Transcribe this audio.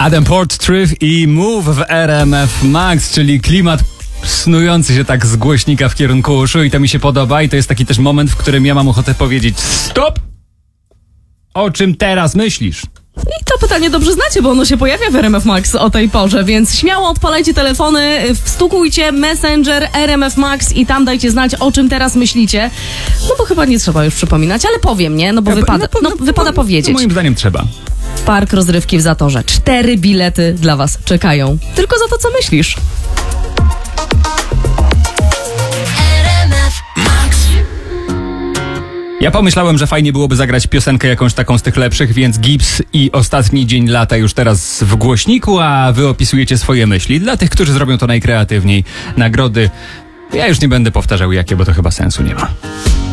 Adam Portruth i Move w RMF Max, czyli klimat snujący się tak z głośnika w kierunku uszu i to mi się podoba i to jest taki też moment, w którym ja mam ochotę powiedzieć stop! O czym teraz myślisz? I to pytanie dobrze znacie, bo ono się pojawia w RMF Max o tej porze, więc śmiało odpalajcie telefony, wstukujcie Messenger RMF Max i tam dajcie znać, o czym teraz myślicie. No bo chyba nie trzeba już przypominać, ale powiem, nie? No bo wypada powiedzieć. Moim zdaniem trzeba. Park rozrywki w Zatorze. 4 bilety dla was czekają. Tylko za to, co myślisz. Ja pomyślałem, że fajnie byłoby zagrać piosenkę jakąś taką z tych lepszych, więc Gibbs i Ostatni dzień lata już teraz w głośniku, a wy opisujecie swoje myśli. Dla tych, którzy zrobią to najkreatywniej. Nagrody, ja już nie będę powtarzał jakie, bo to chyba sensu nie ma.